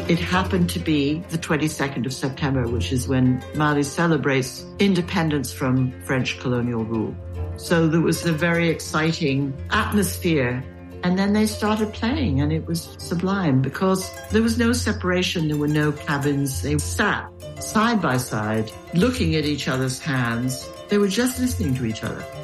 It happened to be the 22nd of September, which is when Mali celebrates independence from French colonial rule. So there was a very exciting atmosphere. And then they started playing, and it was sublime because there was no separation. There were no cabins. They sat side by side, looking at each other's hands. They were just listening to each other.